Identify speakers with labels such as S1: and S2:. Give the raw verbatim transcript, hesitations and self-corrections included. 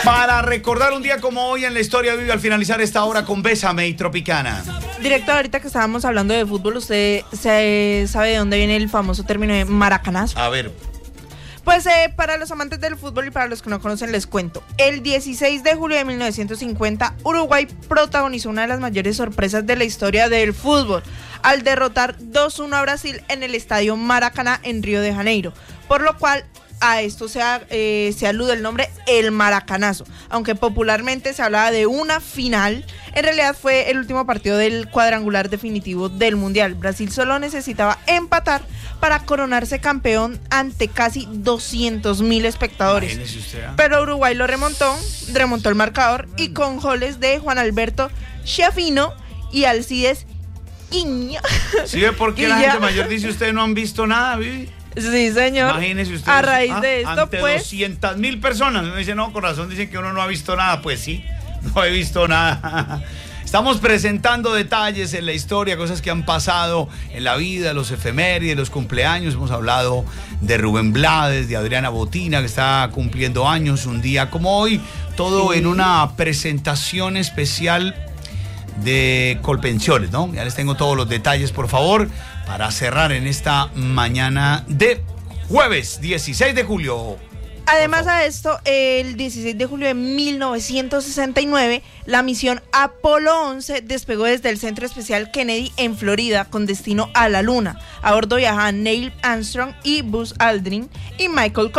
S1: Para recordar un día como hoy en la historia vive al finalizar esta hora con Bésame y Tropicana.
S2: Director, ahorita que estábamos hablando de fútbol, ¿usted se sabe de dónde viene el famoso término de maracanazo?
S1: A ver.
S2: Pues eh, para los amantes del fútbol y para los que no conocen les cuento. El dieciséis de julio de mil novecientos cincuenta, Uruguay protagonizó una de las mayores sorpresas de la historia del fútbol al derrotar dos uno a Brasil en el estadio Maracaná en Río de Janeiro, por lo cual a esto se, eh, se alude el nombre el Maracanazo. Aunque popularmente se hablaba de una final, en realidad fue el último partido del cuadrangular definitivo del Mundial. Brasil solo necesitaba empatar para coronarse campeón ante casi doscientos mil espectadores.
S1: Usted, ¿eh?
S2: Pero Uruguay lo remontó, remontó el marcador y con goles de Juan Alberto Schiaffino y Alcides Iña.
S1: ¿Sí ve por qué la gente mayor dice ustedes no han visto nada, Vivi?
S2: Sí, señor.
S1: Imagínese usted.
S2: A raíz
S1: ah,
S2: de esto,
S1: ante
S2: pues.
S1: doscientas mil personas. Uno dice, no, con razón dicen que uno no ha visto nada. Pues sí, no he visto nada. Estamos presentando detalles en la historia, cosas que han pasado en la vida, los efemérides, los cumpleaños. Hemos hablado de Rubén Blades, de Adriana Botina, que está cumpliendo años un día como hoy. Todo sí. En una presentación especial de Colpensiones, ¿no? Ya les tengo todos los detalles, por favor, para cerrar en esta mañana de jueves dieciséis de julio.
S2: Además a esto, el dieciséis de julio de mil novecientos sesenta y nueve, la misión Apolo once despegó desde el Centro Espacial Kennedy en Florida con destino a la Luna. A bordo viajaban Neil Armstrong y Buzz Aldrin y Michael Collins.